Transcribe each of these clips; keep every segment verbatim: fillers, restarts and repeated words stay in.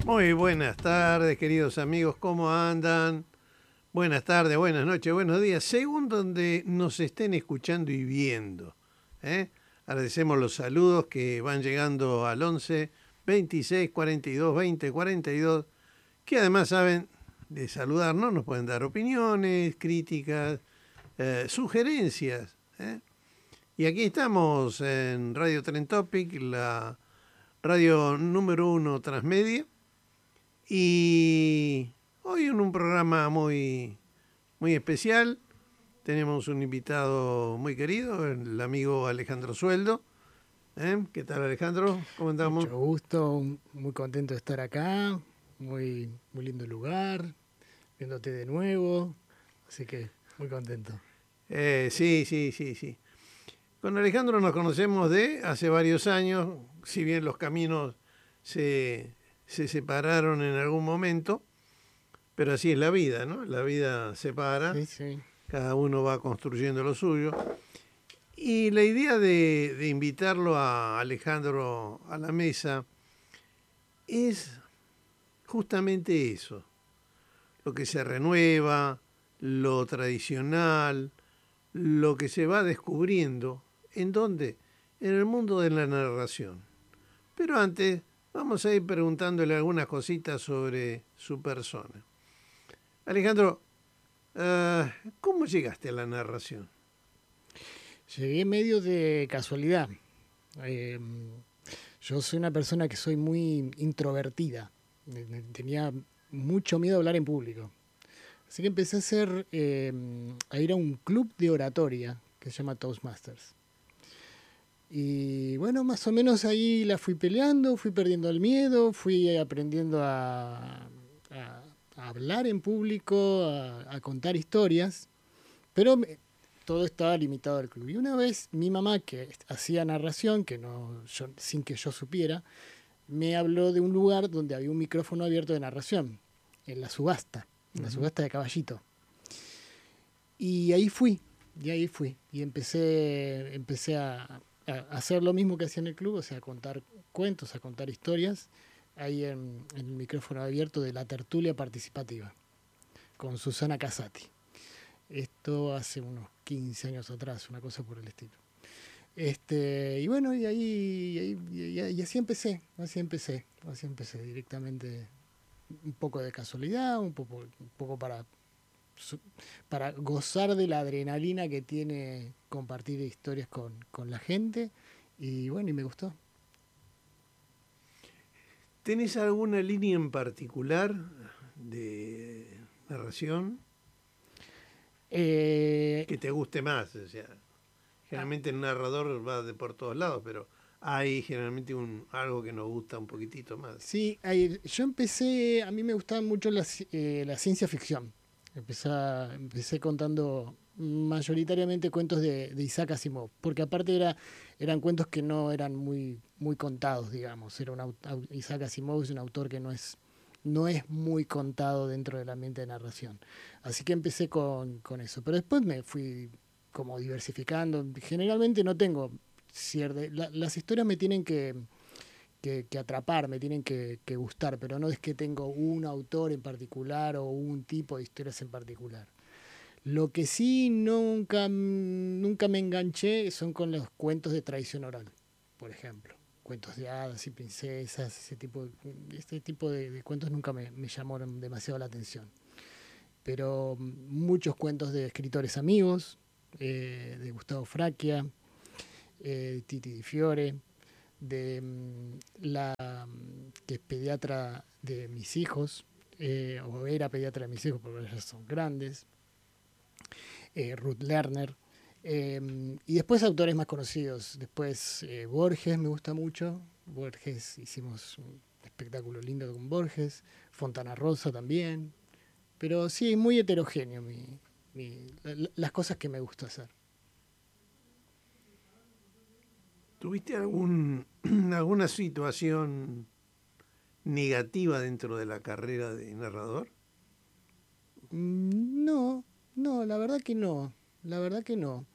Muy buenas tardes, queridos amigos, ¿cómo andan? Buenas tardes, buenas noches, buenos días, según donde nos estén escuchando y viendo. ¿eh? Agradecemos los saludos que van llegando al once, veintiséis, cuarenta y dos, veinte, cuarenta y dos, que además saben de saludarnos, nos pueden dar opiniones, críticas, eh, sugerencias. ¿eh? Y aquí estamos en Radio Trend Topic, la radio número uno transmedia. Y hoy en un programa muy, muy especial tenemos un invitado muy querido, el amigo Alejandro Sueldo. ¿Eh? ¿Qué tal, Alejandro? ¿Cómo andamos? Mucho gusto, muy contento de estar acá, muy, muy lindo lugar, viéndote de nuevo, así que muy contento. Eh, sí, sí, sí, sí. Con Alejandro nos conocemos de hace varios años, si bien los caminos se, se separaron en algún momento, pero así es la vida, ¿no? La vida separa, Sí, sí. cada uno va construyendo lo suyo. Y la idea de, de invitarlo a Alejandro a la mesa es justamente eso, lo que se renueva, lo tradicional, lo que se va descubriendo. ¿En dónde? En el mundo de la narración. Pero antes vamos a ir preguntándole algunas cositas sobre su persona. Alejandro, uh, ¿cómo llegaste a la narración? Llegué medio de casualidad. Eh, yo soy una persona que soy muy introvertida, tenía mucho miedo a hablar en público. Así que empecé a hacer, eh, a ir a un club de oratoria que se llama Toastmasters. Y bueno, más o menos ahí la fui peleando, fui perdiendo el miedo, fui aprendiendo a, a, a hablar en público, a, a contar historias, pero me, todo estaba limitado al club. Y una vez mi mamá, que hacía narración, que no, yo, sin que yo supiera, me habló de un lugar donde había un micrófono abierto de narración, en la subasta, en la subasta de Caballito. Y ahí fui, y ahí fui, y empecé, empecé a, a hacer lo mismo que hacía en el club, o sea, a contar cuentos, a contar historias, ahí en, en el micrófono abierto de la tertulia participativa, con Susana Casati. Esto hace unos quince años atrás, una cosa por el estilo. Este, y bueno, y ahí y, y, y así empecé, así empecé, así empecé directamente, un poco de casualidad, un poco, un poco para, para gozar de la adrenalina que tiene compartir historias con, con la gente, y bueno, y me gustó. ¿Tenés alguna línea en particular de narración Eh, que te guste más? O sea, generalmente el narrador va de por todos lados, pero hay generalmente un, algo que nos gusta un poquitito más. Sí, ahí, yo empecé, a mí me gustaba mucho la, eh, la ciencia ficción. Empecé, empecé contando mayoritariamente cuentos de, de Isaac Asimov, porque aparte era, eran cuentos que no eran muy, muy contados, digamos. Era un, Isaac Asimov es un autor que no es, no es muy contado dentro del ambiente de narración. Así que empecé con, con eso. Pero después me fui como diversificando. Generalmente no tengo cierta... La, las historias me tienen que... Que, que atrapar, me tienen que, que gustar, pero no es que tengo un autor en particular o un tipo de historias en particular. Lo que sí nunca, nunca me enganché son con los cuentos de tradición oral, por ejemplo. Cuentos de hadas y princesas, ese tipo de, este tipo de, de cuentos nunca me, me llamaron demasiado la atención. Pero muchos cuentos de escritores amigos, eh, de Gustavo Fracchia, eh, Titi Di Fiore, de um, la um, que es pediatra de mis hijos, eh, o era pediatra de mis hijos porque ya son grandes, eh, Ruth Lerner, eh, y después autores más conocidos. Después eh, Borges me gusta mucho, Borges, hicimos un espectáculo lindo con Borges, Fontana Rosa también, pero sí, muy heterogéneo mi, mi, la, las cosas que me gusta hacer. ¿Tuviste algún, alguna situación negativa dentro de la carrera de narrador? No, no, la verdad que no, la verdad que no.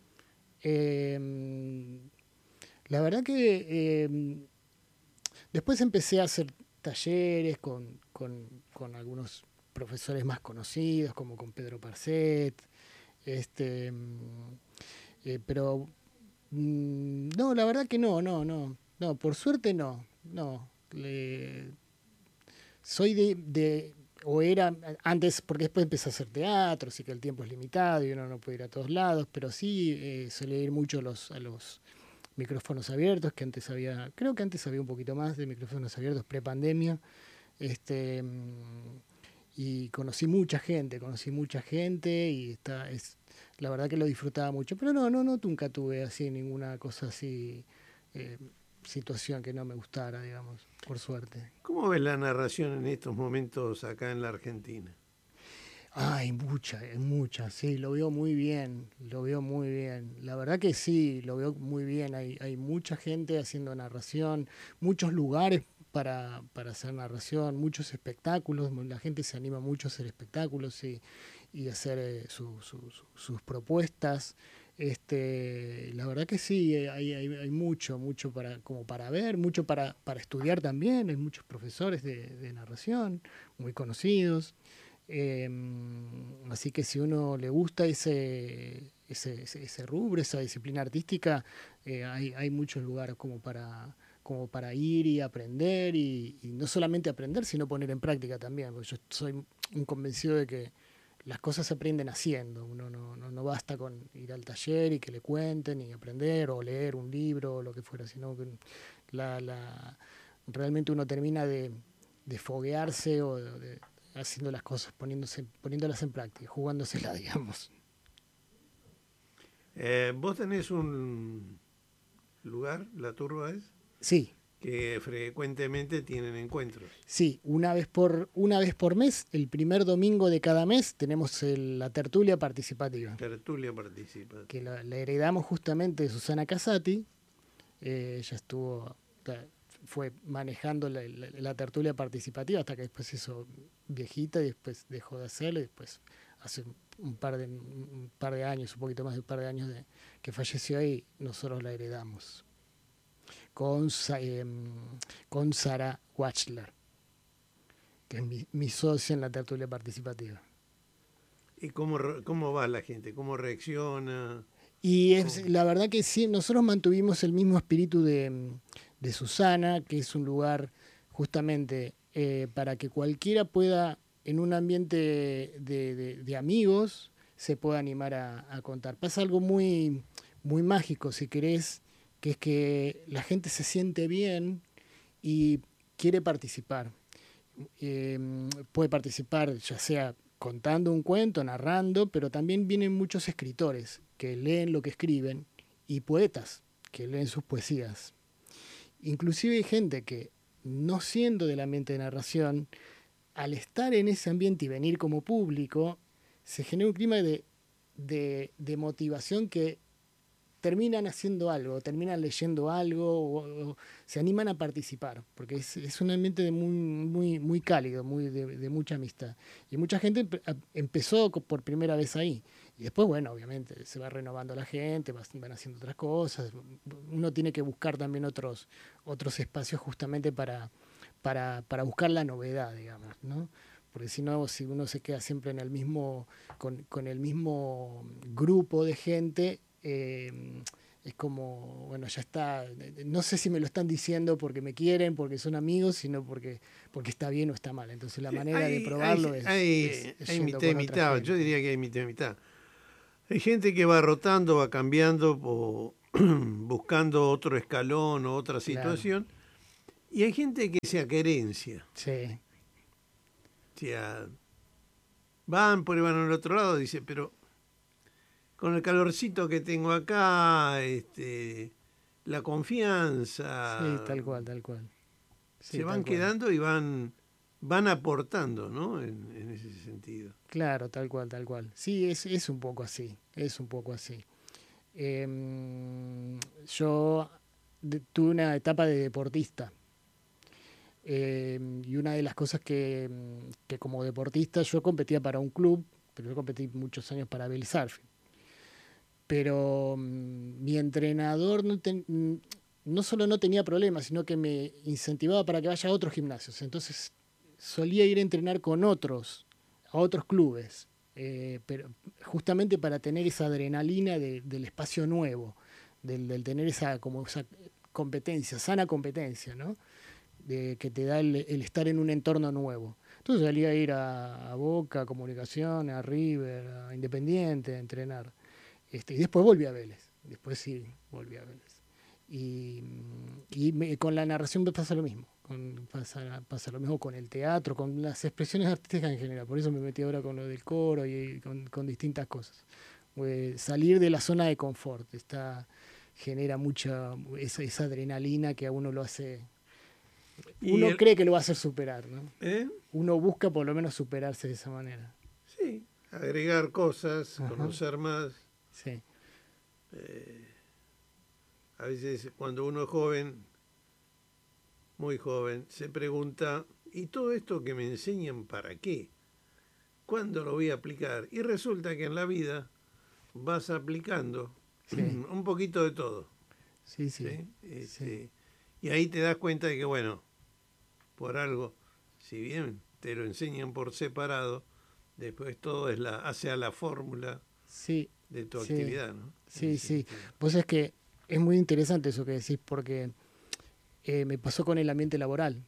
Eh, la verdad que eh, después empecé a hacer talleres con, con, con algunos profesores más conocidos, como con Pedro Parcet, este, eh, pero mmm, no, la verdad que no, no, no, no, por suerte no, no. Le, soy de, de, o era antes, porque después empecé a hacer teatro, así que el tiempo es limitado y uno no puede ir a todos lados, pero sí eh, solía ir mucho a los, a los micrófonos abiertos, que antes había, creo que antes había un poquito más de micrófonos abiertos pre-pandemia, este, y conocí mucha gente, conocí mucha gente y está, es, la verdad que lo disfrutaba mucho, pero no, no, no, nunca tuve así ninguna cosa así, eh, situación que no me gustara, digamos, por suerte. ¿Cómo ves la narración en estos momentos acá en la Argentina? Ah, hay mucha, hay mucha, sí, lo veo muy bien, lo veo muy bien. La verdad que sí, lo veo muy bien. Hay, hay mucha gente haciendo narración, muchos lugares para, para hacer narración, muchos espectáculos. La gente se anima mucho a hacer espectáculos y, y hacer eh, su, su, su, sus propuestas. Este, la verdad que sí, hay, hay, hay mucho, mucho para, como para ver, mucho para, para estudiar también. Hay muchos profesores de, de narración muy conocidos. Eh, así que si uno le gusta ese, ese, ese, ese rubro, esa disciplina artística, eh, hay, hay muchos lugares como para, como para ir y aprender, y, y no solamente aprender, sino poner en práctica también, porque yo soy un convencido de que las cosas se aprenden haciendo, uno no, no, no basta con ir al taller y que le cuenten y aprender o leer un libro o lo que fuera, sino que la, la, realmente uno termina de, de foguearse o de, haciendo las cosas, poniéndose, poniéndolas en práctica, jugándoselas, digamos. Eh, ¿Vos tenés un lugar, La Turba es? Sí. Que frecuentemente tienen encuentros. Sí, una vez por, una vez por mes, el primer domingo de cada mes, tenemos el, la tertulia participativa. Tertulia participativa. Que la, la heredamos justamente de Susana Casati. Eh, ella estuvo... fue manejando la, la, la tertulia participativa hasta que después se hizo viejita y después dejó de hacerlo y después hace un par de un par de años, un poquito más de un par de años de, que falleció y nosotros la heredamos con, eh, con Sara Wachler, que es mi, mi socia en la tertulia participativa. ¿Y cómo, cómo va la gente? ¿Cómo reacciona? Y es, la verdad que sí, nosotros mantuvimos el mismo espíritu de, de Susana, que es un lugar justamente eh, para que cualquiera pueda, en un ambiente de, de, de amigos, se pueda animar a, a contar. Pasa algo muy, muy mágico, si querés, que es que la gente se siente bien y quiere participar. Eh, puede participar ya sea contando un cuento, narrando, pero también vienen muchos escritores que leen lo que escriben y poetas que leen sus poesías. Inclusive hay gente que, no siendo del ambiente de narración, al estar en ese ambiente y venir como público, se genera un clima de, de, de motivación que terminan haciendo algo, terminan leyendo algo o, o se animan a participar, porque es, es un ambiente de muy, muy, muy cálido, muy de, de mucha amistad. Y mucha gente empezó por primera vez ahí. Y después, bueno, obviamente, se va renovando la gente, van haciendo otras cosas. Uno tiene que buscar también otros, otros espacios justamente para, para, para buscar la novedad, digamos, ¿no? Porque si no, si uno se queda siempre en el mismo, con, con el mismo grupo de gente, eh, es como, bueno, ya está, no sé si me lo están diciendo porque me quieren, porque son amigos, sino porque, porque está bien o está mal. Entonces la manera hay, de probarlo hay, es, hay, es, es hay yendo mitad y con otra mitad, gente. yo diría que hay mitad y mitad. Hay gente que va rotando, va cambiando, o buscando otro escalón o otra situación, claro. Y hay gente que se aquerencia. Sí. O sea, van, por van al otro lado, dice, pero con el calorcito que tengo acá, este, la confianza. Sí, tal cual, tal cual. Sí, se van quedando cual. y van, van aportando, ¿no? En, en ese sentido. Claro, tal cual, tal cual. Sí, es, es un poco así, es un poco así. Eh, yo de, tuve una etapa de deportista. Eh, y una de las cosas que, que como deportista yo competía para un club, pero yo competí muchos años para Belly Surfing. Pero um, mi entrenador no ten, no solo no tenía problemas, sino que me incentivaba para que vaya a otros gimnasios. Entonces solía ir a entrenar con otros, a otros clubes, eh, pero justamente para tener esa adrenalina de, del espacio nuevo, del, del tener esa, como esa competencia, sana competencia, ¿no? De, que te da el, el estar en un entorno nuevo. Entonces salía a ir a, a Boca, a Comunicaciones, a River, a Independiente, a entrenar. Este, y después volví a Vélez. Después sí, volví a Vélez. Y, y me, con la narración me pasa lo mismo. Con, pasa, pasa lo mismo con el teatro, con las expresiones artísticas en general. Por eso me metí ahora con lo del coro y con, con distintas cosas. Pues salir de la zona de confort está, genera mucha esa, esa adrenalina que a uno lo hace. Y Uno el, cree que lo va a hacer superar, ¿no? ¿eh? Uno busca por lo menos superarse de esa manera. Sí, agregar cosas, Ajá. conocer más. Sí. Eh, a veces cuando uno es joven, muy joven, se pregunta, ¿y todo esto que me enseñan para qué? ¿Cuándo lo voy a aplicar? Y resulta que en la vida vas aplicando Sí. un poquito de todo. Sí, sí. ¿Sí? Este, Sí. Y ahí te das cuenta de que, bueno, por algo, si bien te lo enseñan por separado, después todo es la, hace a la fórmula Sí. de tu Sí. actividad, ¿no? Sí, Ese sí. sentido. Pues es que es muy interesante eso que decís porque eh, me pasó con el ambiente laboral.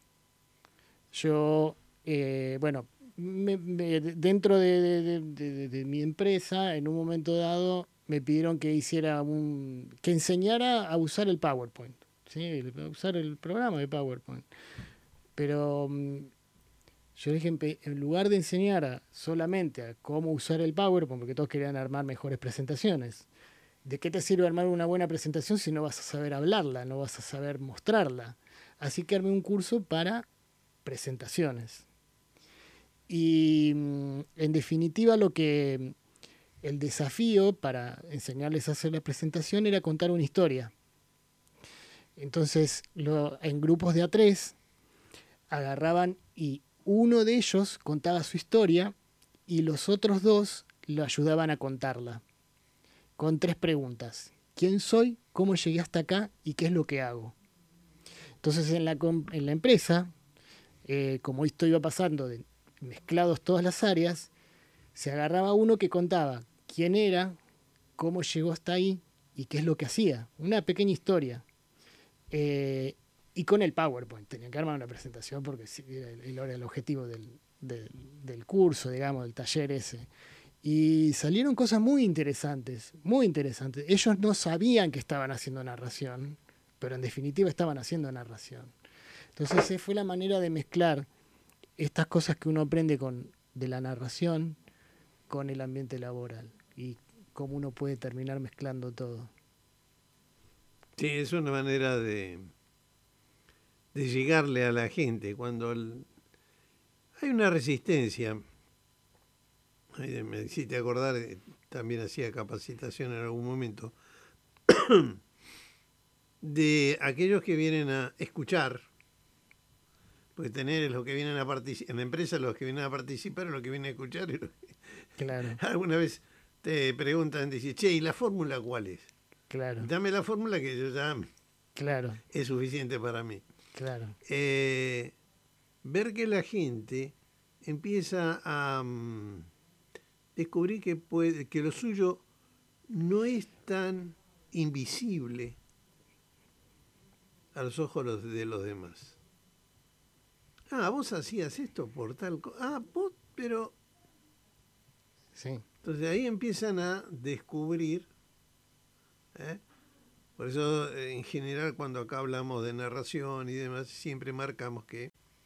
Yo, eh, bueno, me- me- dentro de, de- de- de- de mi empresa, en un momento dado, me pidieron que hiciera un, que enseñara a usar el PowerPoint, ¿sí? El- a usar el programa de PowerPoint. Pero mm, yo dije, en, pe- en lugar de enseñar a- solamente a cómo usar el PowerPoint, porque todos querían armar mejores presentaciones, ¿de qué te sirve armar una buena presentación si no vas a saber hablarla, no vas a saber mostrarla? Así que armé un curso para presentaciones. Y mm, en definitiva lo que el desafío para enseñarles a hacer la presentación era contar una historia. Entonces, lo, en grupos de a tres agarraban y uno de ellos contaba su historia y los otros dos lo ayudaban a contarla, con tres preguntas. ¿Quién soy? ¿Cómo llegué hasta acá? ¿Y qué es lo que hago? Entonces, en la, en la empresa, eh, como esto iba pasando de mezclados todas las áreas, se agarraba uno que contaba quién era, cómo llegó hasta ahí y qué es lo que hacía. Una pequeña historia. Eh, y con el PowerPoint. Tenían que armar una presentación porque era el, era el objetivo del, del, del curso, digamos, del taller ese. Y salieron cosas muy interesantes, muy interesantes. Ellos no sabían que estaban haciendo narración, pero en definitiva estaban haciendo narración. Entonces esa fue la manera de mezclar estas cosas que uno aprende con, de la narración con el ambiente laboral y cómo uno puede terminar mezclando todo. Sí, es una manera de, de llegarle a la gente cuando el, hay una resistencia. Ay, me hiciste acordar, eh, también hacía capacitación en algún momento, de aquellos que vienen a escuchar, porque tener los que vienen a participar, en la empresa los que vienen a participar, los que vienen a escuchar, y los que... Claro, alguna vez te preguntan, dicen, che, ¿y la fórmula cuál es? claro, Dame la fórmula que yo ya claro, es suficiente para mí. claro. Eh, ver que la gente empieza a um, descubrir que, puede, que lo suyo no es tan invisible a los ojos de los demás. Ah, vos hacías esto por tal cosa. Ah, vos, pero... Sí. Entonces ahí empiezan a descubrir, ¿eh? Por eso en general cuando acá hablamos de narración y demás, siempre marcamos que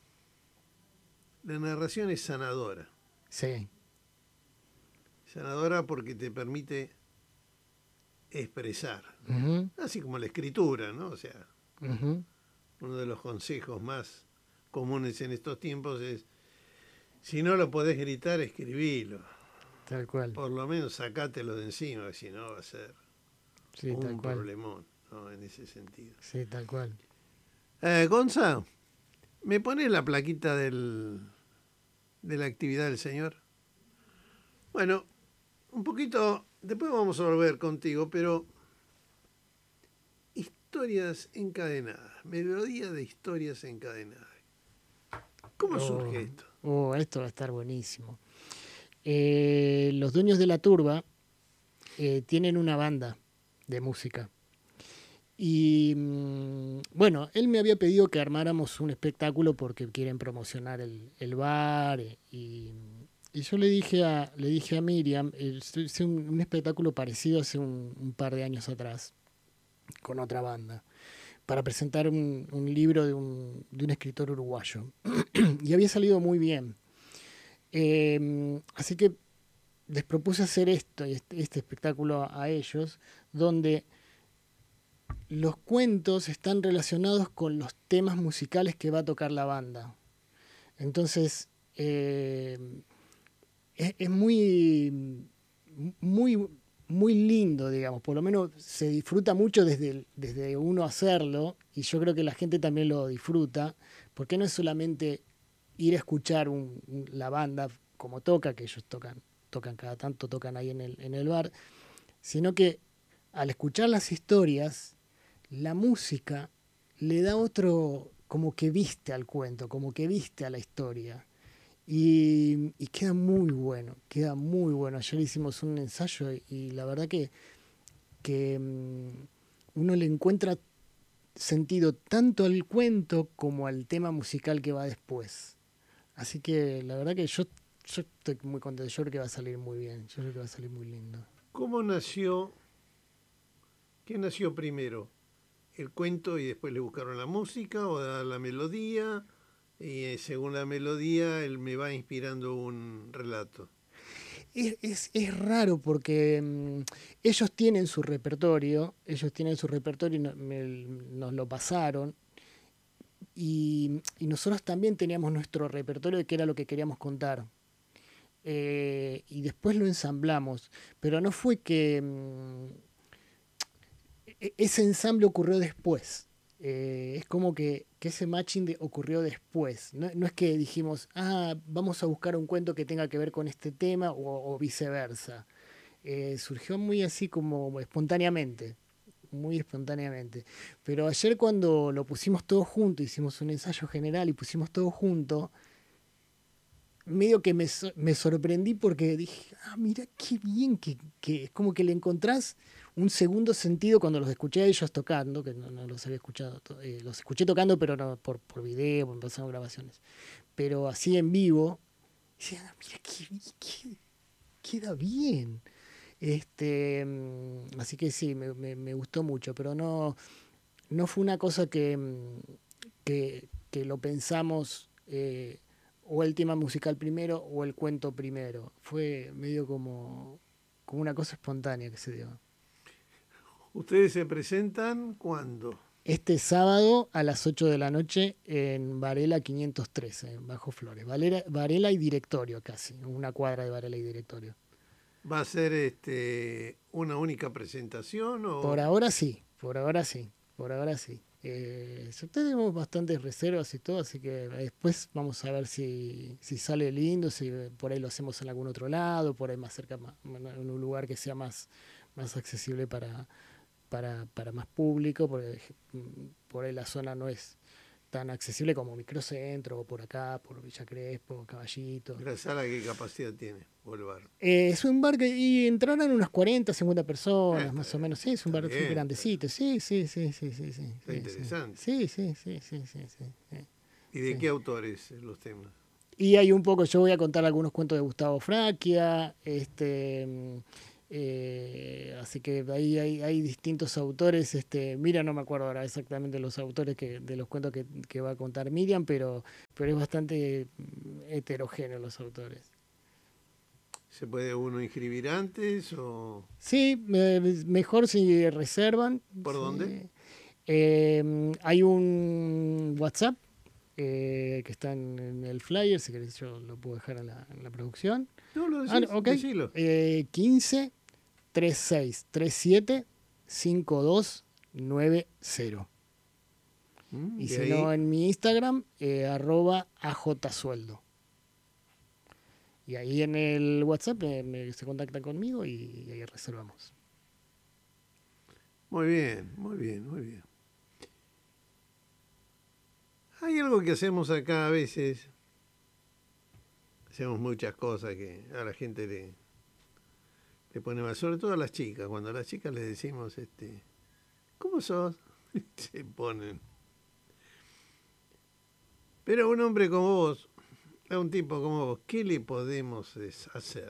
la narración es sanadora. Sí. Sanadora porque te permite expresar. Uh-huh. Así como la escritura, ¿no? O sea, Uh-huh. uno de los consejos más comunes en estos tiempos es, si no lo podés gritar, escribilo. Tal cual. Por lo menos sacátelo de encima, si no va a ser Sí, un tal cual. problemón, ¿no? En ese sentido. Sí, tal cual. Eh, Gonza, ¿me pones la plaquita del, de la actividad del señor? Bueno, un poquito, después vamos a volver contigo, pero historias encadenadas, melodía de historias encadenadas. ¿Cómo Oh, surge esto? Oh, esto va a estar buenísimo. Eh, los dueños de la turba eh, tienen una banda de música. Y mm, bueno, él me había pedido que armáramos un espectáculo porque quieren promocionar el, el bar. eh, Y, y yo le dije a, le dije a Miriam, eh, hice un, un espectáculo parecido hace un, un par de años atrás, con otra banda, para presentar un, un libro de un, de un escritor uruguayo. Y había salido muy bien. Eh, así que les propuse hacer esto, este, este espectáculo a, a ellos, donde los cuentos están relacionados con los temas musicales que va a tocar la banda. Entonces, eh, es, es muy, muy, muy lindo, digamos. Por lo menos se disfruta mucho desde, el- desde uno hacerlo, y yo creo que la gente también lo disfruta, porque no es solamente ir a escuchar un- un- la banda como toca, que ellos tocan, tocan cada tanto, tocan ahí en el, en el bar, sino que al escuchar las historias, la música le da otro, como que viste al cuento, como que viste a la historia. Y, y queda muy bueno, queda muy bueno. Ayer hicimos un ensayo y, y la verdad que, que mm, uno le encuentra sentido tanto al cuento como al tema musical que va después. Así que la verdad que yo, yo estoy muy contento, yo creo que va a salir muy bien, yo creo que va a salir muy lindo. ¿Cómo nació? ¿Qué nació primero? ¿El cuento y después le buscaron la música o la, la melodía? Y eh, según la melodía, él me va inspirando un relato. Es, es, es raro porque mm, ellos tienen su repertorio, ellos tienen su repertorio y no- me- nos lo pasaron. Y, y nosotros también teníamos nuestro repertorio de qué era lo que queríamos contar. Eh, y después lo ensamblamos. Pero no fue que mm, e- ese ensamble ocurrió después. Eh, es como que, que ese matching de- ocurrió después. No, no es que dijimos, ah, vamos a buscar un cuento que tenga que ver con este tema o, o viceversa. Eh, surgió muy así como espontáneamente, muy espontáneamente. Pero ayer cuando lo pusimos todo junto, hicimos un ensayo general y pusimos todo junto, medio que me, so- me sorprendí porque dije, ah, mira qué bien, que, que es como que le encontrás un segundo sentido cuando los escuché a ellos tocando, que no, no los había escuchado, to- eh, los escuché tocando, pero no por, por video, por pasando grabaciones. Pero así en vivo, dije, ah, mira qué, bi- qué- queda bien. Este, mm, así que sí, me, me- me gustó mucho, pero no, no fue una cosa que, mm, que, que lo pensamos eh, o el tema musical primero o el cuento primero. Fue medio como, como una cosa espontánea que se dio. ¿Ustedes se presentan cuándo? Este sábado a las ocho de la noche en Varela quinientos trece, en Bajo Flores. Varela, Varela y Directorio casi, una cuadra de Varela y Directorio. ¿Va a ser este una única presentación Por o ahora sí, por ahora sí, por ahora sí. Eh, ya tenemos bastantes reservas y todo, así que después vamos a ver si, si sale lindo, si por ahí lo hacemos en algún otro lado, por ahí más cerca, más- en un lugar que sea más, más accesible para, para, para más público, porque mm, por ahí la zona no es tan accesible como Microcentro, o por acá, por Villa Crespo, Caballito. la sala qué capacidad tiene o el bar? Eh, es un bar que y entrarán unas cuarenta, cincuenta Eh, personas, está, más o menos. Sí, es un está bar muy bien, está, grandecito. Sí, sí, sí, sí, sí, sí, está sí, sí. interesante. Sí, sí, sí, sí, sí, sí, sí, ¿Y de sí. qué autores eh, los temas? Y hay un poco, yo voy a contar algunos cuentos de Gustavo Fraquia, este, mm, eh, así que ahí hay, hay distintos autores, este, Mira, no me acuerdo ahora exactamente los autores que, de los cuentos que, que va a contar Miriam, pero, pero es bastante mm, heterogéneo los autores. ¿Se puede uno inscribir antes o Sí, me- mejor si reservan. por dónde? Sí. Eh, hay un WhatsApp eh, que está en, en el flyer, si querés yo lo puedo dejar en la, en la producción. No, lo Ah, no, decís, ok. decilo. Eh, quince, treinta y seis, treinta y siete, cincuenta y dos noventa. Mm, Y y si no, ahí, en mi Instagram, eh, arroba ajsueldo. Y ahí en el WhatsApp eh, me- se contactan conmigo y, y ahí reservamos. muy bien, muy bien, muy bien. Hay algo que hacemos acá a veces, hacemos muchas cosas que a la gente le, le pone mal, sobre todo a las chicas. Cuando a las chicas les decimos, este, ¿cómo sos? Se ponen. Pero un hombre como vos, a un tipo como vos, ¿qué le podemos hacer?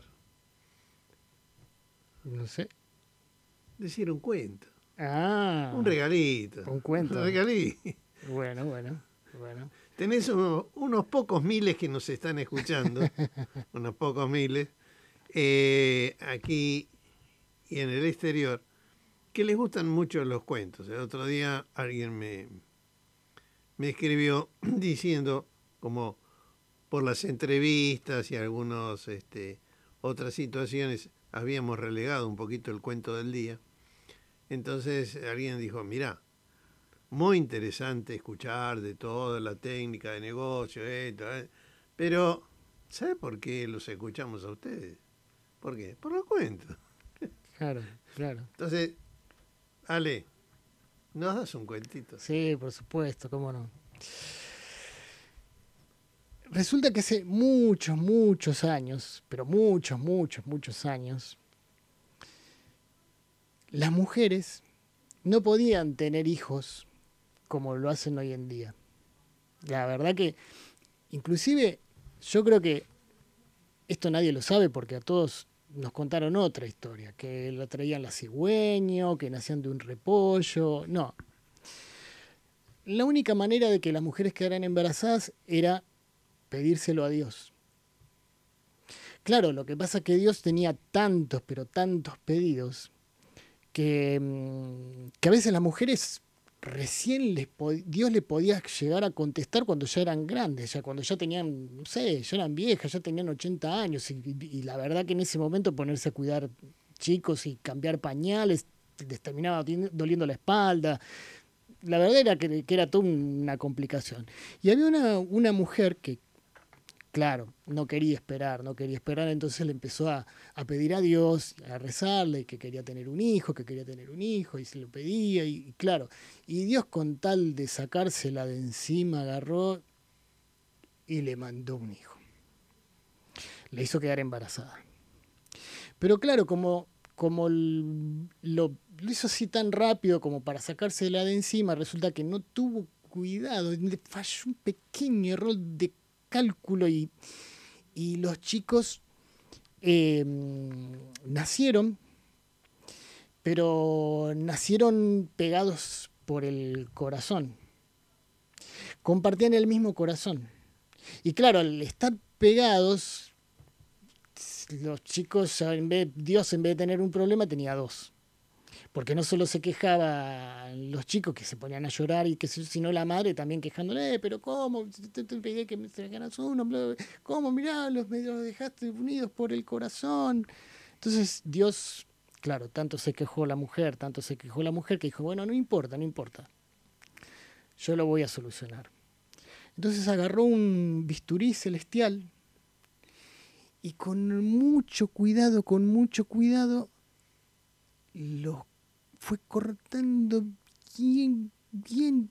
No sé. Decir un cuento. Ah. Un regalito. Un cuento. Un regalito. Bueno, bueno, bueno. Tenés unos, unos pocos miles que nos están escuchando, unos pocos miles, eh, aquí y en el exterior, que les gustan mucho los cuentos. El otro día alguien me, me escribió diciendo, como por las entrevistas y algunas este, otras situaciones, habíamos relegado un poquito el cuento del día. Entonces alguien dijo, mirá, muy interesante escuchar de toda la técnica de negocio, esto, eh, pero ¿sabe por qué los escuchamos a ustedes? ¿Por qué? Por los cuentos. Claro, claro. Entonces, Ale, ¿nos das un cuentito? Sí, por supuesto, cómo no. Resulta que hace muchos, muchos años, pero muchos, muchos, muchos años, las mujeres no podían tener hijos como lo hacen hoy en día. La verdad que, inclusive, yo creo que esto nadie lo sabe porque a todos nos contaron otra historia, que lo traían la cigüeño, que nacían de un repollo. No. La única manera de que las mujeres quedaran embarazadas era pedírselo a Dios. Claro, lo que pasa es que Dios tenía tantos, pero tantos pedidos, que, que a veces las mujeres recién les Dios le podía llegar a contestar cuando ya eran grandes, ya cuando ya tenían, no sé, ya eran viejas, ya tenían ochenta años, y, y la verdad que en ese momento ponerse a cuidar chicos y cambiar pañales, les terminaba doliendo la espalda. La verdad era que, que era toda una complicación. Y había una, una mujer que, claro, no quería esperar, no quería esperar, entonces le empezó a, a pedir a Dios, a rezarle que quería tener un hijo, que quería tener un hijo, y se lo pedía, y, y claro, y Dios con tal de sacársela de encima agarró y le mandó un hijo. Le hizo quedar embarazada. Pero claro, como, como lo, lo hizo así tan rápido como para sacársela de encima, resulta que no tuvo cuidado, le falló un pequeño error de cálculo y, y los chicos eh, nacieron, pero nacieron pegados por el corazón. Compartían el mismo corazón. Y claro, al estar pegados, los chicos, en vez, Dios en vez de tener un problema tenía dos. Porque no solo se quejaban los chicos que se ponían a llorar, y que sino la madre también quejándole, eh, pero ¿cómo? Te, te pedí que me sacaras uno, bla, bla. ¿Cómo? Mirá, los, los dejaste unidos por el corazón. Entonces Dios, claro, tanto se quejó la mujer, tanto se quejó la mujer que dijo, bueno, no importa, no importa. Yo lo voy a solucionar. Entonces agarró un bisturí celestial y con mucho cuidado, con mucho cuidado, los fue cortando bien, bien,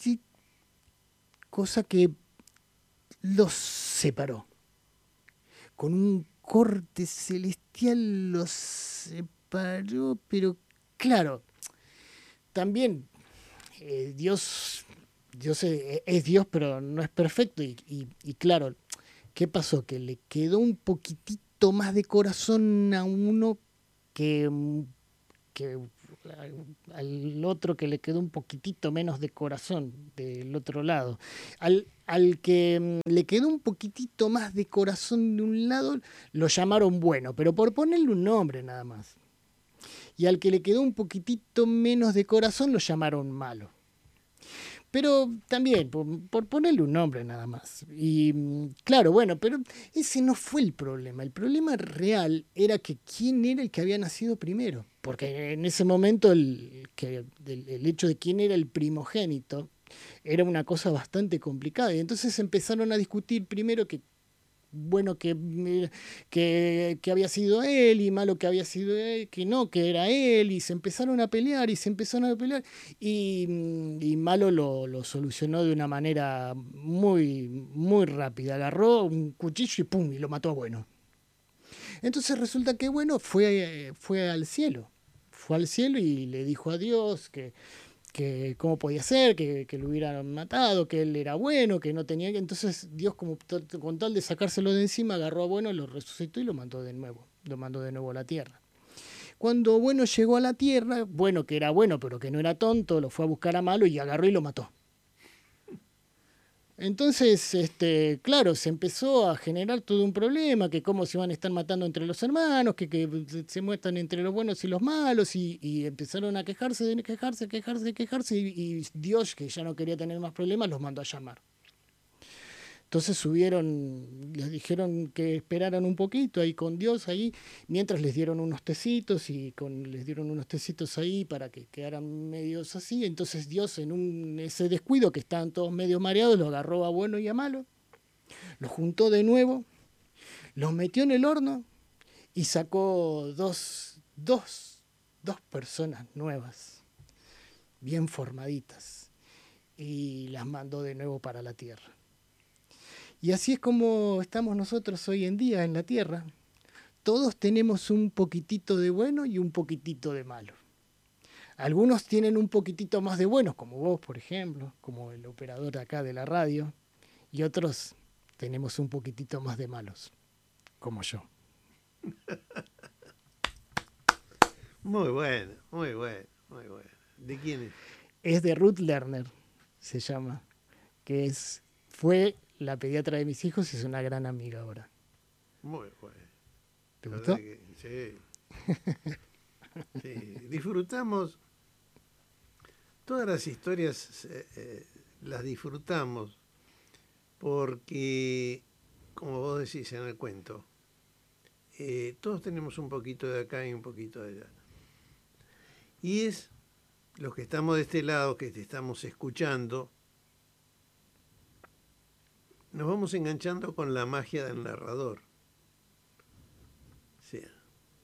cosa que los separó. Con un corte celestial los separó, pero claro, también eh, Dios, Dios es, es Dios, pero no es perfecto. Y, y, y claro, ¿qué pasó? Que le quedó un poquitito más de corazón a uno que... que al otro que le quedó un poquitito menos de corazón del otro lado. Al, al que le quedó un poquitito más de corazón de un lado lo llamaron bueno, pero por ponerle un nombre nada más. Y al que le quedó un poquitito menos de corazón lo llamaron malo. Pero también, por, por ponerle un nombre nada más. Y claro, bueno, pero ese no fue el problema. El problema real era que quién era el que había nacido primero. Porque en ese momento el, que, el, el hecho de quién era el primogénito era una cosa bastante complicada. Y entonces empezaron a discutir primero que bueno que, que, que había sido él y malo que había sido él, que no, que era él, y se empezaron a pelear y se empezaron a pelear y, y malo lo, lo solucionó de una manera muy, muy rápida. Agarró un cuchillo y pum, y lo mató a Bueno. Entonces resulta que Bueno fue, fue al cielo, fue al cielo y le dijo a Dios que que cómo podía ser, que, que lo hubieran matado, que él era bueno, que no tenía que... Entonces Dios, como con tal de sacárselo de encima, agarró a Bueno, lo resucitó y lo mandó de nuevo, lo mandó de nuevo a la tierra. Cuando Bueno llegó a la tierra, Bueno, que era bueno, pero que no era tonto, lo fue a buscar a Malo y agarró y lo mató. Entonces, este, claro, se empezó a generar todo un problema, que cómo se van a estar matando entre los hermanos, que, que se muestran entre los buenos y los malos, y, y empezaron a quejarse, de quejarse, quejarse, quejarse, y, y Dios, que ya no quería tener más problemas, los mandó a llamar. Entonces subieron, les dijeron que esperaran un poquito ahí con Dios, ahí, mientras les dieron unos tecitos y con, les dieron unos tecitos ahí para que quedaran medios así. Entonces Dios, en un, ese descuido que estaban todos medio mareados, lo agarró a Bueno y a Malo, los juntó de nuevo, los metió en el horno y sacó dos, dos, dos personas nuevas, bien formaditas, y las mandó de nuevo para la tierra. Y así es como estamos nosotros hoy en día en la Tierra. Todos tenemos un poquitito de bueno y un poquitito de malo. Algunos tienen un poquitito más de buenos, como vos, por ejemplo, como el operador acá de la radio, y otros tenemos un poquitito más de malos, como yo. Muy bueno, muy bueno, muy bueno. ¿De quién es? Es de Ruth Lerner, se llama, que es, fue la pediatra de mis hijos y es una gran amiga ahora. Muy bueno. ¿Te gustó? Que, sí. Sí. Disfrutamos todas las historias, eh, eh, las disfrutamos porque, como vos decís en el cuento, eh, todos tenemos un poquito de acá y un poquito de allá. Y es los que estamos de este lado, que te estamos escuchando, nos vamos enganchando con la magia del narrador. O sea,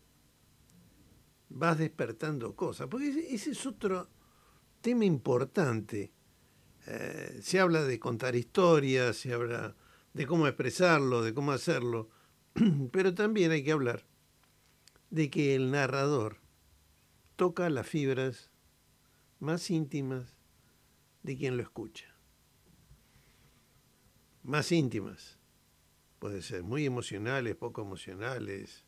vas despertando cosas, porque ese, ese es otro tema importante. Eh, se habla de contar historias, se habla de cómo expresarlo, de cómo hacerlo, pero también hay que hablar de que el narrador toca las fibras más íntimas de quien lo escucha. Más íntimas. Puede ser muy emocionales, poco emocionales.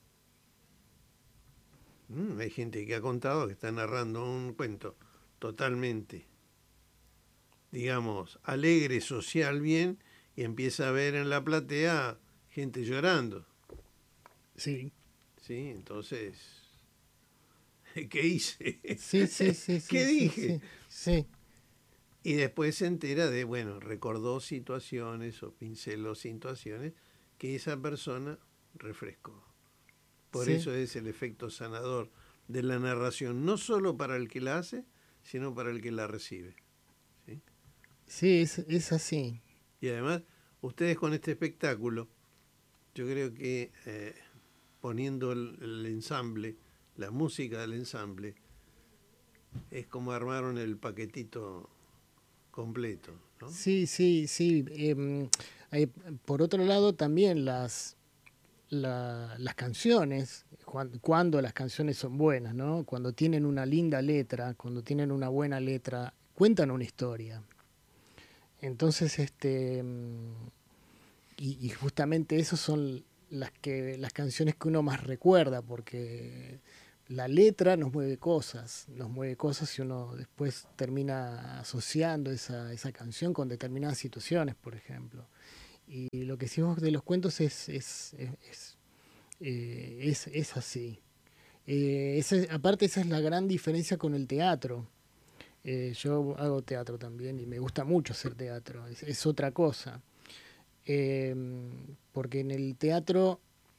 Mm, hay gente que ha contado que está narrando un cuento totalmente, digamos, alegre, social, bien, y empieza a ver en la platea gente llorando. Sí. Sí, entonces, ¿qué hice? Sí, sí, sí, sí. ¿Qué sí, dije? Sí, sí. Y después se entera de, bueno, recordó situaciones o pinceló situaciones que esa persona refrescó. Por Sí. eso es el efecto sanador de la narración, no solo para el que la hace, sino para el que la recibe. ¿Sí? Sí, es, es así. Y además, ustedes con este espectáculo, yo creo que eh, poniendo el, el ensamble, la música del ensamble, es como armaron el paquetito completo, ¿no? Sí, sí, sí. Eh, hay, por otro lado, también las, la, las canciones, cuando, cuando las canciones son buenas, ¿no? Cuando tienen una linda letra, cuando tienen una buena letra, cuentan una historia. Entonces, este, y, y justamente esas son las que las canciones que uno más recuerda, porque la letra nos mueve cosas, nos mueve cosas y uno después termina asociando esa, esa canción con determinadas situaciones, por ejemplo. Y lo que decís vos de los cuentos es, es, es, es, eh, es, es así. Eh, ese, aparte, esa es la gran diferencia con el teatro. Eh, yo hago teatro también y me gusta mucho hacer teatro, es, es otra cosa. Eh, porque en el teatro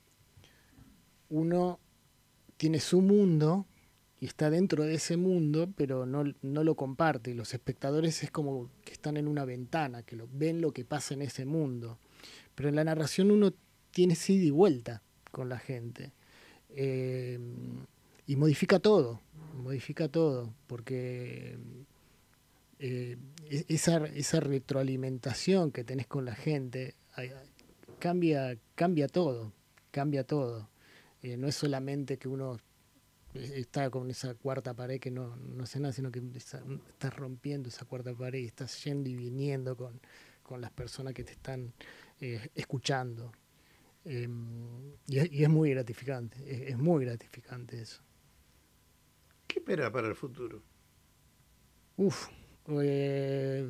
uno tiene su mundo y está dentro de ese mundo, pero no, no lo comparte. Y los espectadores es como que están en una ventana, que lo, ven lo que pasa en ese mundo. Pero en la narración uno tienes ida y vuelta con la gente. Eh, y modifica todo, modifica todo, porque eh, esa, esa retroalimentación que tenés con la gente cambia, cambia todo, cambia todo. Eh, no es solamente que uno está con esa cuarta pared que no, no hace nada, sino que está, estás rompiendo esa cuarta pared y estás yendo y viniendo con, con las personas que te están eh, escuchando. Eh, y, es, y es muy gratificante, es, es muy gratificante eso. ¿Qué espera para el futuro? Uf, eh,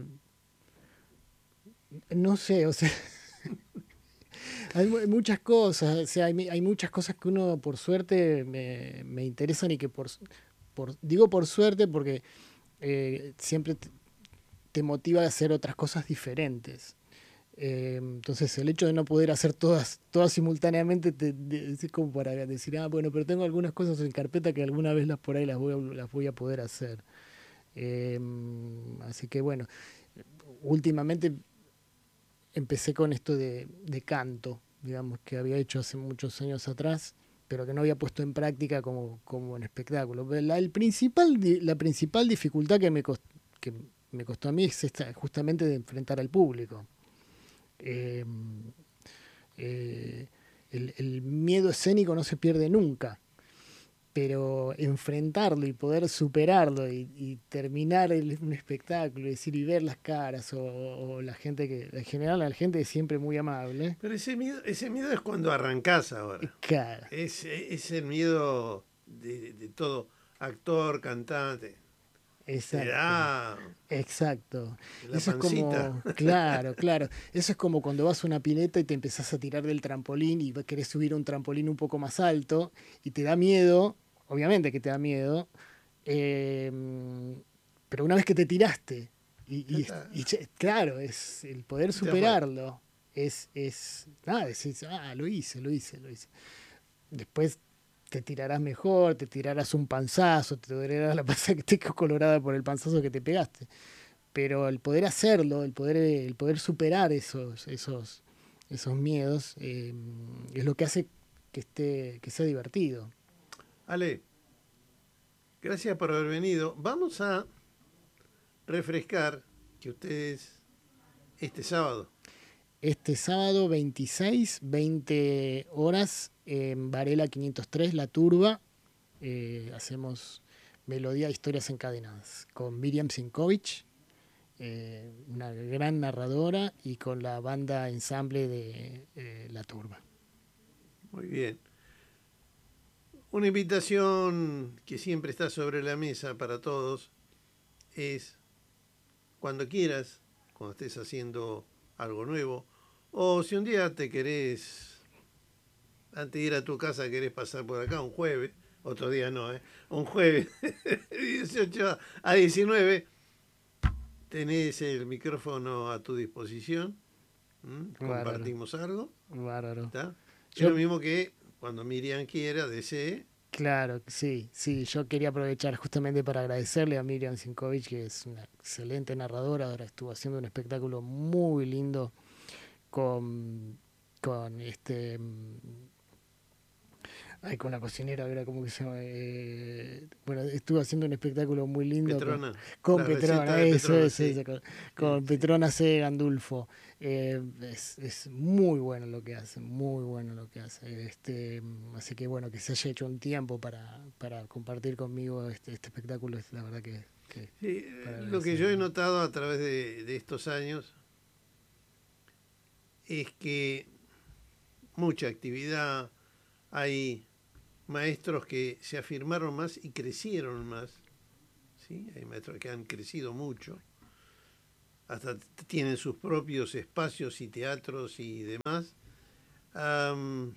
no sé, o sea, hay muchas cosas, o sea, hay, hay muchas cosas que uno por suerte me, me interesan y que por, por digo por suerte porque eh, siempre te, te motiva a hacer otras cosas diferentes. Eh, entonces el hecho de no poder hacer todas todas simultáneamente te, te, es como para decir, ah, bueno, pero tengo algunas cosas en carpeta que alguna vez las por ahí las voy a, las voy a poder hacer. Eh, así que bueno, últimamente empecé con esto de, de canto, digamos, que había hecho hace muchos años atrás, pero que no había puesto en práctica como, como en espectáculo. La, el principal, la principal dificultad que me, cost, que me costó a mí es esta, justamente de enfrentar al público. Eh, eh, el, el miedo escénico no se pierde nunca, pero enfrentarlo y poder superarlo y, y terminar el, un espectáculo, es decir, y ver las caras o, o la gente que, en general la gente es siempre muy amable. Pero ese miedo, ese miedo es cuando arrancás ahora. Claro. Es, es el miedo de, de todo actor, cantante. Exacto. Te da Exacto. la Eso pancita. es como, claro, claro. Eso es como cuando vas a una pileta y te empezás a tirar del trampolín y querés subir a un trampolín un poco más alto y te da miedo, obviamente que te da miedo, eh, pero una vez que te tiraste, y, y, y claro, es el poder superarlo, es, es, nada, decís, ah, lo hice, lo hice, lo hice. Después te tirarás mejor, te tirarás un panzazo, te dolerá la panza que te quedó colorada por el panzazo que te pegaste. Pero el poder hacerlo, el poder, el poder superar esos, esos, esos miedos, eh, es lo que hace que esté, que sea divertido. Ale, gracias por haber venido. Vamos a refrescar que ustedes este sábado. Este sábado veintiséis, veinte horas, en Varela quinientos tres, La Turba, eh, hacemos Melodía de Historias Encadenadas con Miriam Sinkovich, eh, una gran narradora, y con la banda ensamble de eh, La Turba. Muy bien. Una invitación que siempre está sobre la mesa para todos es cuando quieras, cuando estés haciendo algo nuevo, o si un día te querés, antes de ir a tu casa, querés pasar por acá un jueves, otro día no, ¿eh? Un jueves de dieciocho a diecinueve, tenés el micrófono a tu disposición, ¿Mm? Compartimos algo. Bárbaro. ¿Está? Yo, es lo mismo que cuando Miriam quiera, desee. Claro, sí, sí. Yo quería aprovechar justamente para agradecerle a Miriam Sinkovich, que es una excelente narradora. Ahora estuvo haciendo un espectáculo muy lindo con, con este. Ay, con la cocinera, era como que se llama. Eh, bueno, estuvo haciendo un espectáculo muy lindo. Petrona. Con, con Petrona, eso, Petrona, eso, sí. eso, con, con sí, Petrona sí. C. Gandulfo. Eh, es, es muy bueno lo que hace, muy bueno lo que hace. Este, así que bueno, que se haya hecho un tiempo para, para compartir conmigo este, este espectáculo, es la verdad que... que sí, lo que yo he notado a través de, de estos años es que mucha actividad, hay maestros que se afirmaron más y crecieron más, ¿sí? Hay maestros que han crecido mucho, hasta tienen sus propios espacios y teatros y demás. Um,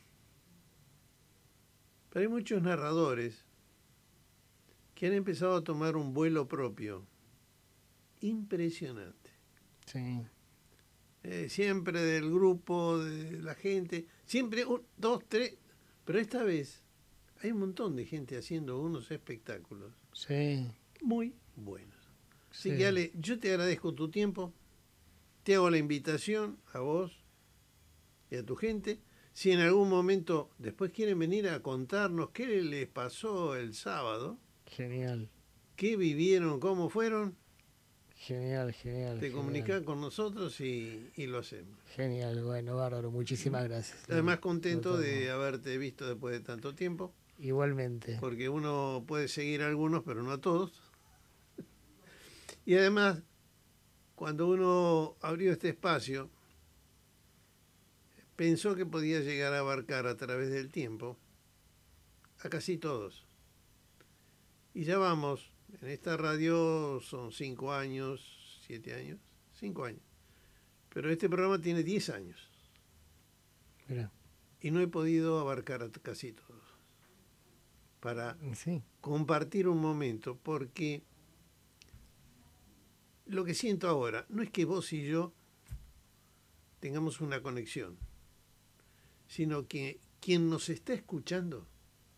pero hay muchos narradores que han empezado a tomar un vuelo propio. Impresionante. Sí. Eh, siempre del grupo, de la gente, siempre un, dos, tres, pero esta vez hay un montón de gente haciendo unos espectáculos sí. muy buenos. Así sí. que Ale, yo te agradezco tu tiempo, te hago la invitación a vos y a tu gente. Si en algún momento después quieren venir a contarnos qué les pasó el sábado, Genial, qué vivieron, cómo fueron, genial, genial. te genial. comunicás con nosotros y, y lo hacemos. Genial, bueno, bárbaro, muchísimas gracias. Además, Lo- contento lo de tomo. haberte visto después de tanto tiempo, Igualmente. porque uno puede seguir a algunos, pero no a todos. Y además, cuando uno abrió este espacio, pensó que podía llegar a abarcar a través del tiempo a casi todos. Y ya vamos, en esta radio son cinco años, siete años, cinco años. Pero este programa tiene diez años Mira, y no he podido abarcar a casi todos para sí, compartir un momento, porque lo que siento ahora no es que vos y yo tengamos una conexión, sino que quien nos está escuchando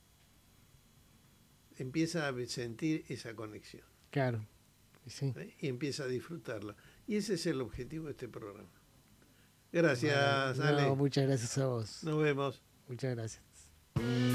empieza a sentir esa conexión, claro. Sí. ¿eh? Y empieza a disfrutarla. Y ese es el objetivo de este programa. Gracias, Bueno, Ale. no, muchas gracias a vos. Nos vemos. Muchas gracias.